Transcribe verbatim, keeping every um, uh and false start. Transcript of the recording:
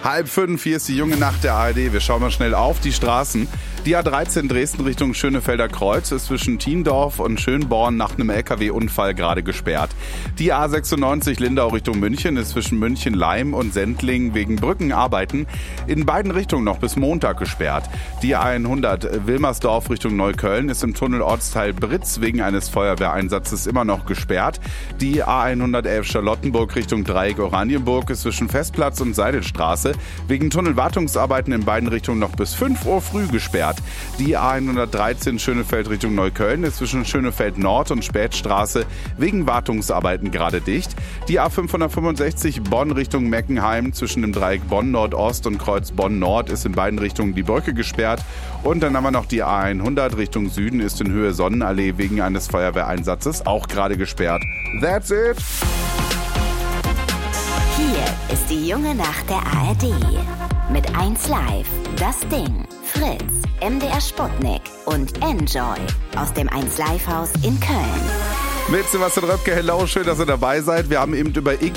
Halb fünf, hier ist die junge Nacht der A R D. Wir schauen mal schnell auf die Straßen. Die A dreizehn Dresden Richtung Schönefelder Kreuz ist zwischen Thiendorf und Schönborn nach einem L K W-Unfall gerade gesperrt. Die A sechsundneunzig Lindau Richtung München ist zwischen München-Leim und Sendling wegen Brückenarbeiten in beiden Richtungen noch bis Montag gesperrt. Die A hundert Wilmersdorf Richtung Neukölln ist im Tunnel Ortsteil Britz wegen eines Feuerwehreinsatzes immer noch gesperrt. Die A hundertelf Charlottenburg Richtung Dreieck Oranienburg ist zwischen Festplatz und Seidelstraße wegen Tunnelwartungsarbeiten in beiden Richtungen noch bis fünf Uhr früh gesperrt. Die A hundertdreizehn Schönefeld Richtung Neukölln ist zwischen Schönefeld Nord und Spätstraße wegen Wartungsarbeiten gerade dicht. Die A fünfhundertfünfundsechzig Bonn Richtung Meckenheim zwischen dem Dreieck Bonn Nordost und Kreuz Bonn Nord ist in beiden Richtungen die Brücke gesperrt. Und dann haben wir noch die A hundert Richtung Süden ist in Höhe Sonnenallee wegen eines Feuerwehreinsatzes auch gerade gesperrt. That's it! Hier ist die junge Nacht der A R D. Mit eins Live, Das Ding, Fritz, M D R Sputnik und Enjoy aus dem eins Live Haus in Köln. Mit Sebastian Röpke, hello, schön, dass ihr dabei seid. Wir haben eben über X